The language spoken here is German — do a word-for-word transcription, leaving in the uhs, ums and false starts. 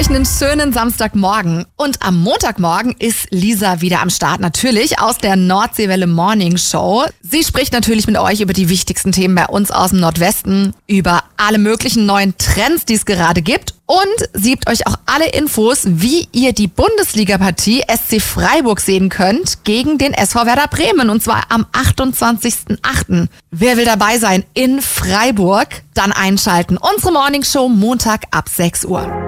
euch einen schönen Samstagmorgen. Und am Montagmorgen ist Lisa wieder am Start, natürlich aus der Nordseewelle Morning Show. Sie spricht natürlich mit euch über die wichtigsten Themen bei uns aus dem Nordwesten, über alle möglichen neuen Trends, die es gerade gibt. Und sie gibt euch auch alle Infos, wie ihr die Bundesliga-Partie S C Freiburg sehen könnt gegen den S V Werder Bremen. Und zwar am achtundzwanzigsten achten Wer will dabei sein in Freiburg? Dann einschalten. Unsere Morning Show Montag ab sechs Uhr.